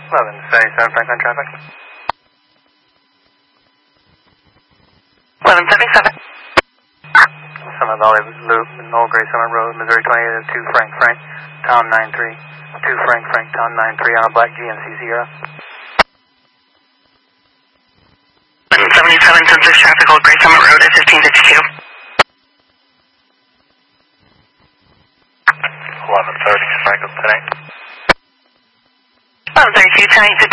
1177 Franklin traffic. 1177. Summit Valley Loop, Knoll Gray Summit Road, Missouri 28 2 Frank Frank, Town 93. 2 Frank Frank, Town 93 on a black GMC Sierra. 1177 Census traffic, Old Gray Summit Road at 1552. 1130 Franklin tonight. 1132 tonight,